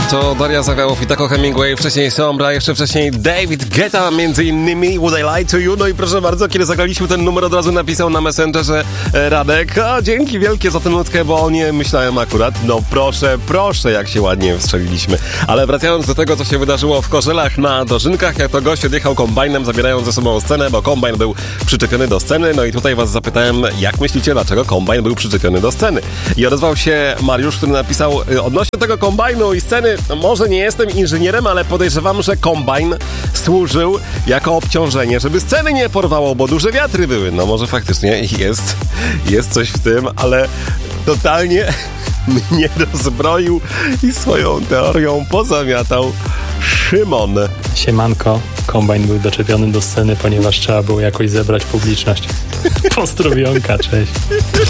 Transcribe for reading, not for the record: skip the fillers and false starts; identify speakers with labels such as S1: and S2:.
S1: To Daria Zawiałow i Taco Hemingway, wcześniej Sombra, jeszcze wcześniej David Guetta, między innymi Would I Lie to You. No i proszę bardzo, kiedy zagraliśmy ten numer, od razu napisał na Messengerze Radek: dzięki wielkie za tę nutkę, bo nie myślałem akurat. No proszę, jak się ładnie wstrzeliliśmy. Ale wracając do tego, co się wydarzyło w Korzelach na Dożynkach, jak to gość odjechał kombajnem, zabierając ze sobą scenę, bo kombajn był przyczepiony do sceny. No i tutaj was zapytałem, jak myślicie, dlaczego kombajn był przyczepiony do sceny? I odezwał się Mariusz, który napisał: odnośnie tego kombajnu i sceny, no może nie jestem inżynierem, ale podejrzewam, że kombajn służył jako obciążenie, żeby sceny nie porwało, bo duże wiatry były. No może faktycznie jest coś w tym, ale totalnie mnie rozbroił i swoją teorią pozamiatał Szymon.
S2: Siemanko, kombajn był doczepiony do sceny, ponieważ trzeba było jakoś zebrać publiczność. Pozdrowionka, cześć.